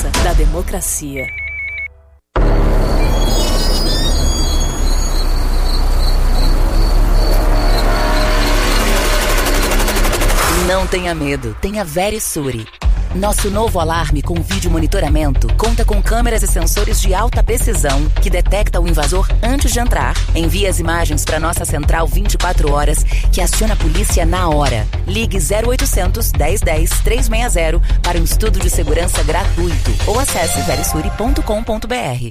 força da democracia. Não tenha medo, tenha Verisure. Nosso novo alarme com vídeo monitoramento conta com câmeras e sensores de alta precisão que detecta o invasor antes de entrar, envia as imagens para nossa central 24 horas, que aciona a polícia na hora. Ligue 0800 1010 360 para um estudo de segurança gratuito ou acesse verisure.com.br.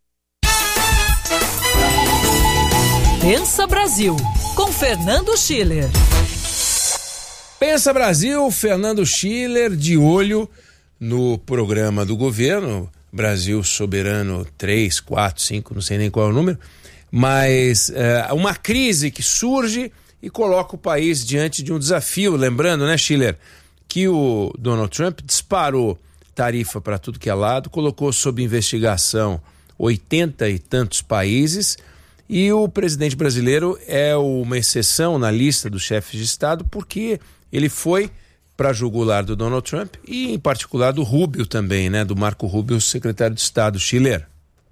Pensa Brasil, com Fernando Schiller. Pensa Brasil, Fernando Schiller, de olho no programa do governo, Brasil Soberano 3, 4, 5, não sei nem qual é o número, mas uma crise que surge e coloca o país diante de um desafio. Lembrando, né, Schiller, que o Donald Trump disparou tarifa para tudo que é lado, colocou sob investigação 80 e tantos países, e o presidente brasileiro é uma exceção na lista dos chefes de Estado, porque ele foi para a jugular do Donald Trump e, em particular, do Rubio também, né? Do Marco Rubio, secretário de Estado. Schiller.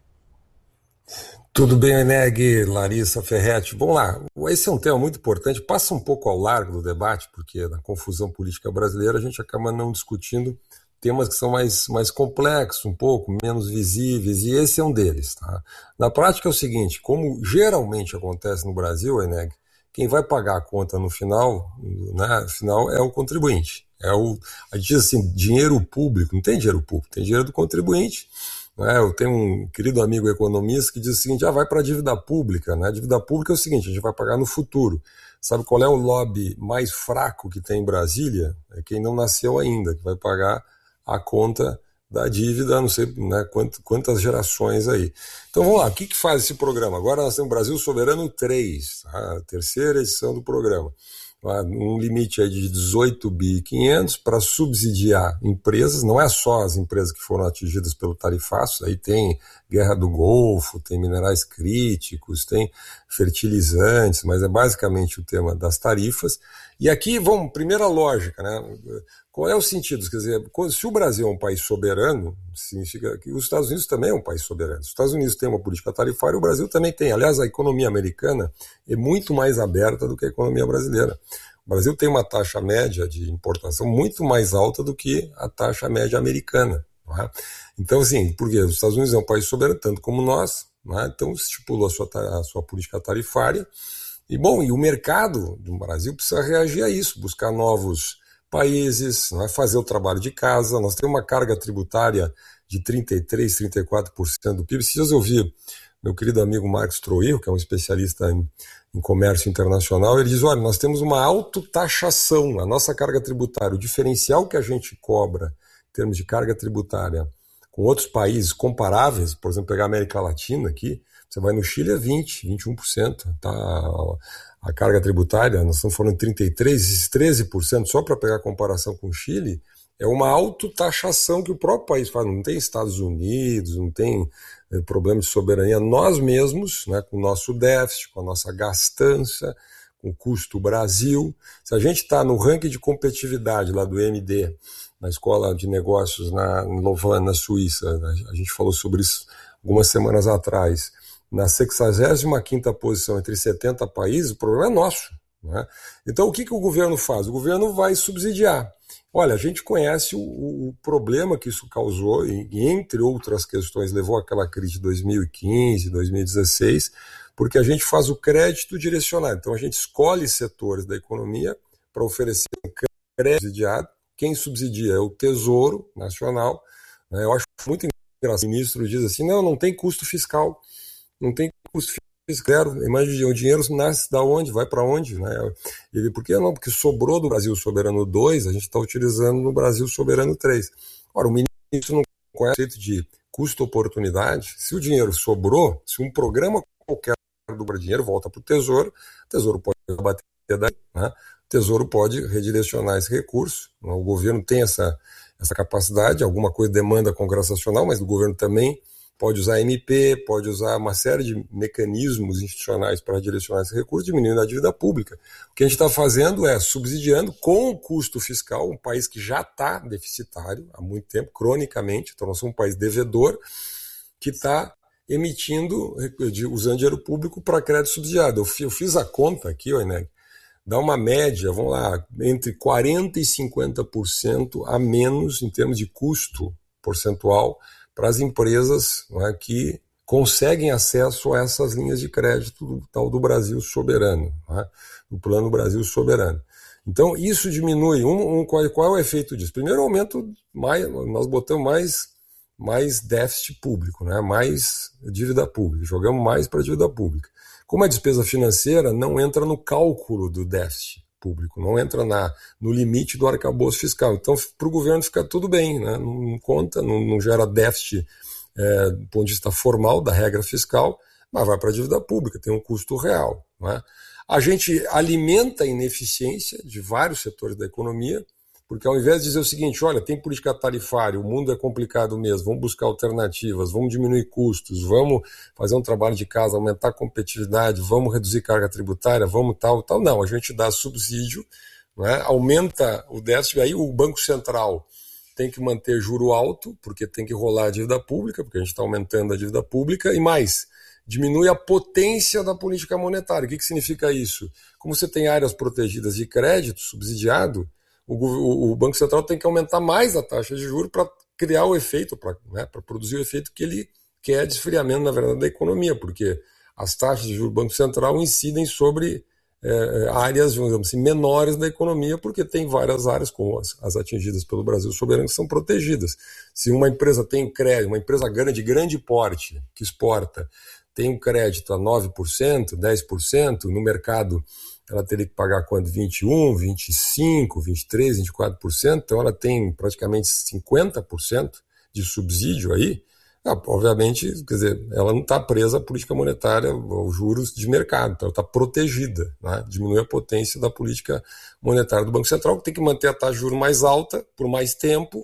Tudo bem, Eneg, Larissa, Ferretti. Vamos lá, esse é um tema muito importante, passa um pouco ao largo do debate, porque na confusão política brasileira a gente acaba não discutindo temas que são mais complexos, um pouco menos visíveis, e esse é um deles. Tá? Na prática é o seguinte, como geralmente acontece no Brasil, Eneg, quem vai pagar a conta no final, né, é o contribuinte. A gente diz assim, dinheiro público, não tem dinheiro público, tem dinheiro do contribuinte. Né? Eu tenho um querido amigo economista que diz o seguinte, vai para a dívida pública. Né? A dívida pública é o seguinte, a gente vai pagar no futuro. Sabe qual é o lobby mais fraco que tem em Brasília? É quem não nasceu ainda, que vai pagar a conta da dívida, não sei, né, quantas gerações aí. Então vamos lá, o que faz esse programa? Agora nós temos Brasil Soberano 3, a terceira edição do programa. Um limite aí de 18.500 para subsidiar empresas, não é só as empresas que foram atingidas pelo tarifaço, aí tem Guerra do Golfo, tem minerais críticos, tem fertilizantes, mas é basicamente o tema das tarifas. E aqui, primeira lógica, né? Qual é o sentido? Quer dizer, se o Brasil é um país soberano, significa que os Estados Unidos também é um país soberano. Se os Estados Unidos têm uma política tarifária, o Brasil também tem. Aliás, a economia americana é muito mais aberta do que a economia brasileira. O Brasil tem uma taxa média de importação muito mais alta do que a taxa média americana. Não é? Então, assim, por quê? Os Estados Unidos é um país soberano, tanto como nós, não é? Então estipulou a sua política tarifária. E o mercado do Brasil precisa reagir a isso, buscar novos países, não é? Fazer o trabalho de casa. Nós temos uma carga tributária de 33%, 34% do PIB. Esses dias eu vi meu querido amigo Marcos Troilo, que é um especialista em comércio internacional, ele diz, olha, nós temos uma autotaxação, a nossa carga tributária, o diferencial que a gente cobra em termos de carga tributária com outros países comparáveis, por exemplo, pegar a América Latina aqui, você vai no Chile é 20%, 21%, tá? A carga tributária, nós estamos falando de 33%, esses 13%, só para pegar a comparação com o Chile, é uma autotaxação que o próprio país faz, não tem Estados Unidos, não tem problema de soberania, nós mesmos, né, com o nosso déficit, com a nossa gastança, com o custo Brasil. Se a gente está no ranking de competitividade lá do MD, na Escola de Negócios em Lausanne, na Suíça, a gente falou sobre isso algumas semanas atrás, na 65ª posição entre 70 países, o problema é nosso. Né? Então o que o governo faz? O governo vai subsidiar. Olha, a gente conhece o problema que isso causou e, entre outras questões, levou àquela crise de 2015, 2016, porque a gente faz o crédito direcionado. Então a gente escolhe setores da economia para oferecer crédito subsidiado. Quem subsidia é o Tesouro Nacional. Né? Eu acho muito engraçado. O ministro diz assim, não tem custo fiscal. Não tem custo fiscal, imagina, o dinheiro nasce da onde, vai para onde, né? Por que não? Porque sobrou do Brasil Soberano 2, a gente está utilizando no Brasil Soberano 3. Ora, o ministro não conhece o conceito de custo-oportunidade. Se o dinheiro sobrou, se um programa qualquer do dinheiro volta para o Tesouro pode bater daí, né? O Tesouro pode redirecionar esse recurso, né? O governo tem essa capacidade, alguma coisa demanda Congresso Nacional, mas o governo também pode usar MP, pode usar uma série de mecanismos institucionais para direcionar esse recurso, diminuindo a dívida pública. O que a gente está fazendo é subsidiando com o custo fiscal um país que já está deficitário há muito tempo, cronicamente, então nós somos um país devedor, que está emitindo, usando dinheiro público para crédito subsidiado. Eu fiz a conta aqui, Eneg, dá uma média, vamos lá, entre 40% e 50% a menos em termos de custo percentual para as empresas, não é, que conseguem acesso a essas linhas de crédito do tal do Brasil Soberano, não é, do Plano Brasil Soberano. Então, isso diminui. Qual é o efeito disso? Primeiro, nós botamos mais déficit público, né, mais dívida pública, jogamos mais para a dívida pública. Como a despesa financeira não entra no cálculo do déficit público, não entra no limite do arcabouço fiscal. Então, para o governo fica tudo bem, né? Não conta, não gera déficit do ponto de vista formal da regra fiscal, mas vai para a dívida pública, tem um custo real. Né? A gente alimenta a ineficiência de vários setores da economia, porque ao invés de dizer o seguinte, olha, tem política tarifária, o mundo é complicado mesmo, vamos buscar alternativas, vamos diminuir custos, vamos fazer um trabalho de casa, aumentar a competitividade, vamos reduzir carga tributária, vamos tal. Não, a gente dá subsídio, né, aumenta o déficit, aí o Banco Central tem que manter juro alto, porque tem que rolar a dívida pública, porque a gente está aumentando a dívida pública, e mais, diminui a potência da política monetária. O que significa isso? Como você tem áreas protegidas de crédito subsidiado, o Banco Central tem que aumentar mais a taxa de juros para criar o efeito, para produzir o efeito que ele quer de esfriamento, na verdade, da economia, porque as taxas de juros do Banco Central incidem sobre áreas, vamos dizer assim, menores da economia, porque tem várias áreas, como as atingidas pelo Brasil Soberano, que são protegidas. Se uma empresa tem crédito, uma empresa de grande porte, que exporta, tem um crédito a 9%, 10%, no mercado ela teria que pagar quanto? 21%, 25%, 23%, 24%, então ela tem praticamente 50% de subsídio aí. Obviamente, quer dizer, ela não está presa à política monetária, aos juros de mercado, então ela está protegida, né? Diminui a potência da política monetária do Banco Central, que tem que manter a taxa de juros mais alta por mais tempo,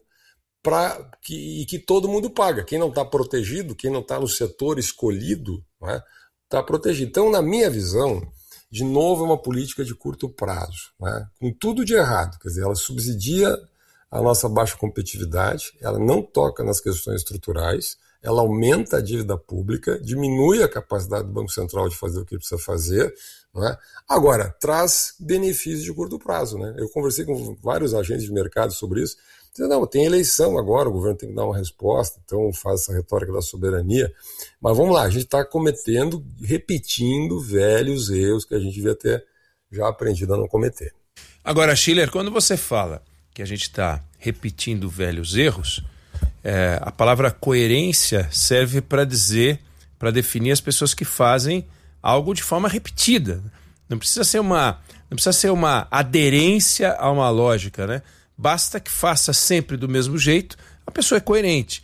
e que todo mundo paga. Quem não está protegido, quem não está no setor escolhido, está protegido. Então, na minha visão, de novo, é uma política de curto prazo, né? Com tudo de errado. Quer dizer, ela subsidia a nossa baixa competitividade, ela não toca nas questões estruturais, ela aumenta a dívida pública, diminui a capacidade do Banco Central de fazer o que precisa fazer, né? Agora, traz benefícios de curto prazo, né? Eu conversei com vários agentes de mercado sobre isso. Não, tem eleição agora, o governo tem que dar uma resposta, então faz essa retórica da soberania. Mas vamos lá, a gente está repetindo velhos erros que a gente devia ter já aprendido a não cometer. Agora, Schiller, quando você fala que a gente está repetindo velhos erros, a palavra coerência serve para definir as pessoas que fazem algo de forma repetida. Não precisa ser uma aderência a uma lógica, né? Basta que faça sempre do mesmo jeito, a pessoa é coerente.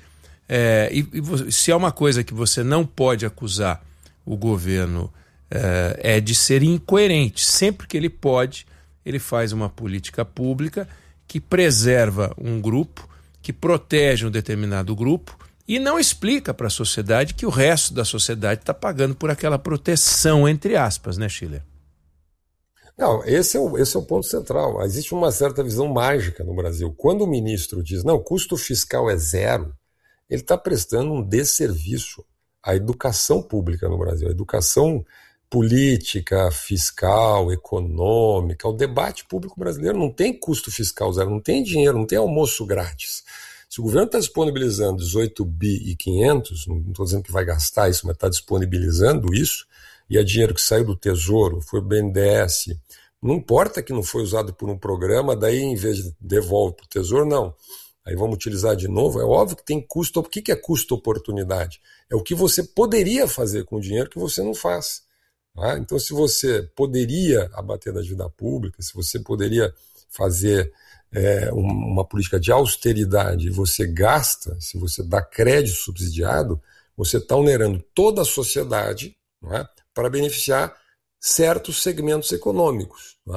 E se há uma coisa que você não pode acusar o governo é de ser incoerente. Sempre que ele pode, ele faz uma política pública que preserva um grupo, que protege um determinado grupo e não explica para a sociedade que o resto da sociedade está pagando por aquela proteção, entre aspas, né, Schiller? Não, esse é o ponto central. Existe uma certa visão mágica no Brasil. Quando o ministro diz, não, custo fiscal é zero, ele está prestando um desserviço à educação pública no Brasil, à educação política, fiscal, econômica, ao debate público brasileiro. Não tem custo fiscal zero, não tem dinheiro, não tem almoço grátis. Se o governo está disponibilizando 18 bi e 500, não estou dizendo que vai gastar isso, mas está disponibilizando isso, e é dinheiro que saiu do Tesouro, foi o BNDES, não importa que não foi usado por um programa, daí em vez de devolve para o Tesouro, não. Aí vamos utilizar de novo, é óbvio que tem custo. O que é custo-oportunidade? É o que você poderia fazer com o dinheiro que você não faz. Tá? Então, se você poderia abater da dívida pública, se você poderia fazer uma política de austeridade e você gasta, se você dá crédito subsidiado, você está onerando toda a sociedade, não é? Para beneficiar certos segmentos econômicos. Tá?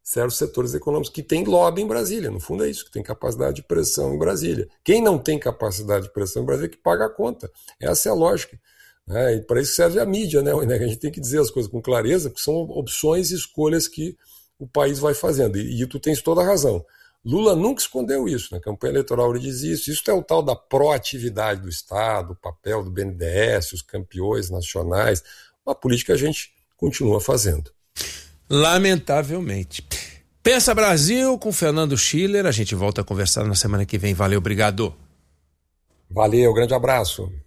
certos setores econômicos que têm lobby em Brasília. No fundo é isso, que tem capacidade de pressão em Brasília. Quem não tem capacidade de pressão em Brasília é que paga a conta. Essa é a lógica. E para isso serve a mídia, né? A gente tem que dizer as coisas com clareza, porque são opções e escolhas que o país vai fazendo. E tu tens toda a razão. Lula nunca escondeu isso. Na campanha eleitoral ele diz isso. Isso é o tal da proatividade do Estado, o papel do BNDES, os campeões nacionais. Uma política que a gente continua fazendo. Lamentavelmente. Pensa Brasil com Fernando Schiller. A gente volta a conversar na semana que vem. Valeu, obrigado. Valeu, grande abraço.